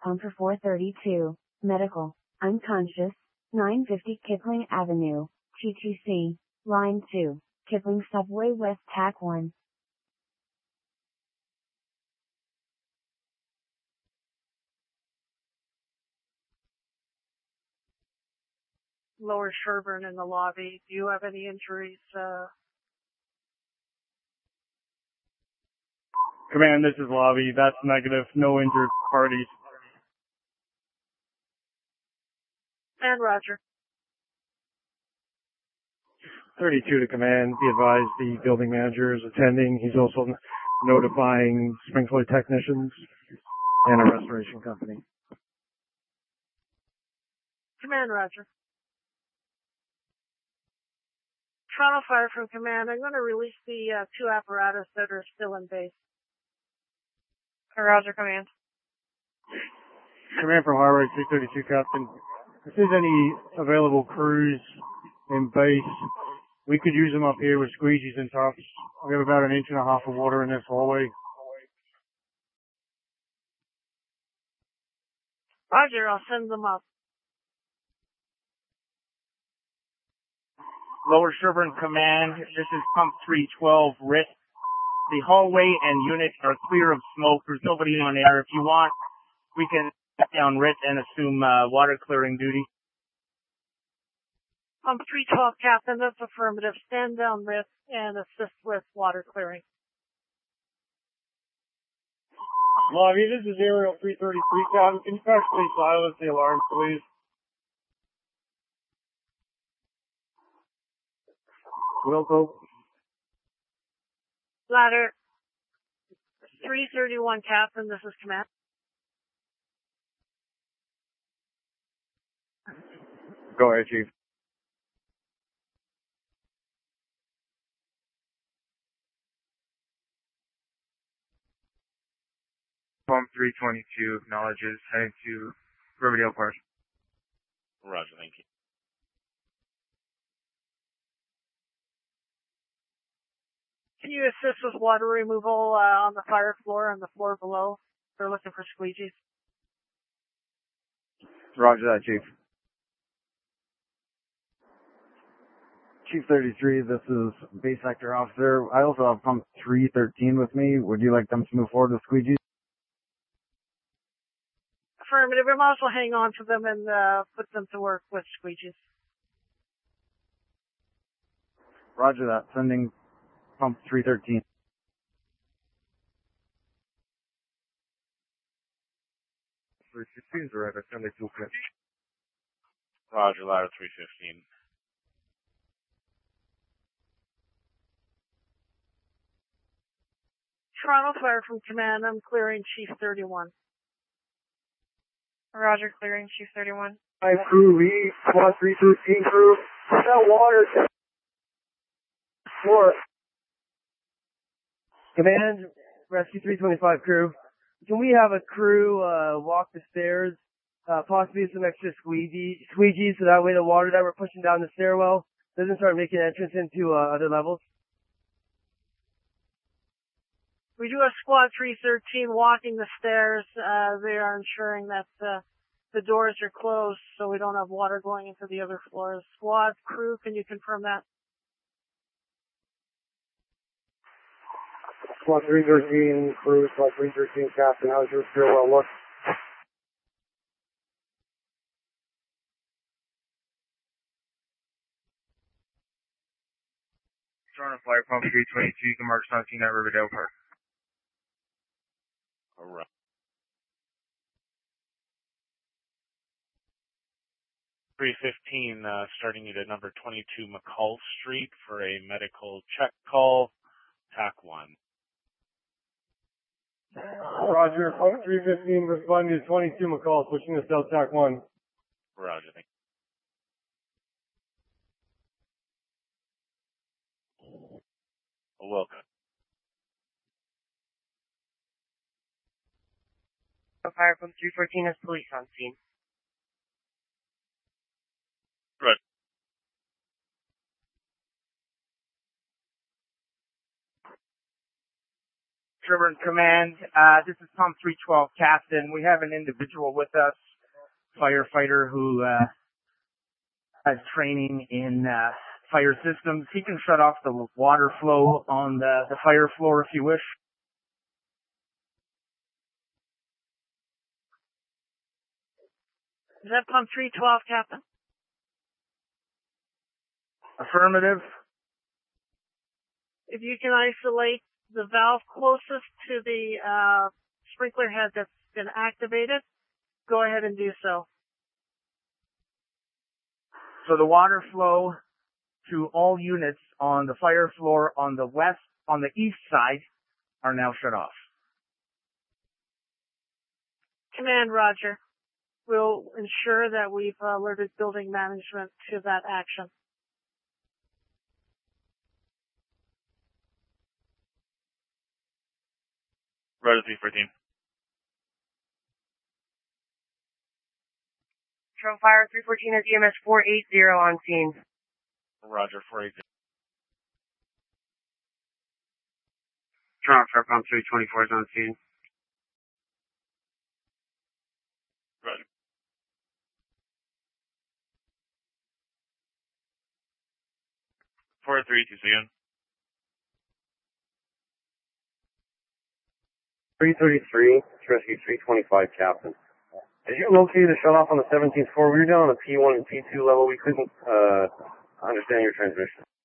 pump for 432, medical, unconscious, 950 Kipling Avenue, TTC, line 2, Kipling Subway West TAC 1. Lower Sherburne in the lobby. Do you have any injuries? Command, this is lobby. That's negative. No injured parties. And Roger. 32 to command. Be advised the building manager is attending. He's also notifying sprinkler technicians and a restoration company. Command, Roger. Toronto Fire from command. I'm going to release the two apparatus that are still in base. Roger, command. Command from Highway 332, Captain. If there's any available crews in base, we could use them up here with squeegees and tops. We have about 1.5 inches of water in this hallway. Roger, I'll send them up. Lower Sherburne Command, this is Pump 312, RIT. The hallway and unit are clear of smoke. There's nobody on air. If you want, we can shut down RIT and assume water clearing duty. Pump 312, Captain, that's affirmative. Stand down RIT and assist with water clearing. Lobby, this is Aerial 333, Captain. Can you actually silence the alarm, please? Wilco. Ladder 331, Captain, this is command. Go ahead, Chief. Pump 322 acknowledges heading to Riverdale Park. Roger, thank you. Can you assist with water removal on the fire floor and the floor below? They're looking for squeegees. Roger that, Chief. Chief 33, this is Base Sector Officer. I also have Pump 313 with me. Would you like them to move forward with squeegees? Affirmative. We might as well hang on to them and put them to work with squeegees. Roger that. Sending Pump 313. Roger, ladder 315. Toronto Fire from command. I'm clearing Chief 31. Roger, clearing Chief 31. Hi, crew, we squad 313 crew. That water floor. Command, Rescue 325 crew. Can we have a crew walk the stairs, possibly some extra squeegees, so that way the water that we're pushing down the stairwell doesn't start making entrance into other levels? We do have Squad 313 walking the stairs. They are ensuring that the doors are closed so we don't have water going into the other floors. Squad crew, can you confirm that? Squad 313 crew, Squad 313 Captain, how's your stairwell look? Toronto Fire Pump 322, you can mark 17 at Riverdale Park. All right. .315, starting at number 22 McCall Street for a medical check call, TAC 1. Roger, Pump 315 responding to 22 McCall, pushing us out TAC 1. Roger, thank you. Welcome. Fire from 314 has police on scene. Right. Trevor in command. This is Pump 312 Captain. We have an individual with us, firefighter who has training in fire systems. He can shut off the water flow on the fire floor if you wish. Is that Pump 312, Captain? Affirmative. If you can isolate the valve closest to the sprinkler head that's been activated, go ahead and do so. So the water flow to all units on the fire floor on the east side are now shut off. Command, Roger. We'll ensure that we've alerted building management to that action. Roger 314. Control Fire 314 has EMS 480 on scene. Roger 480. Toronto Fire Pump 324 is on scene. Roger. Four three two again. 333, it's Rescue 325, Captain. As you located the shut-off on the 17th floor, we were down on the P1 and P2 level. We couldn't understand your transmission.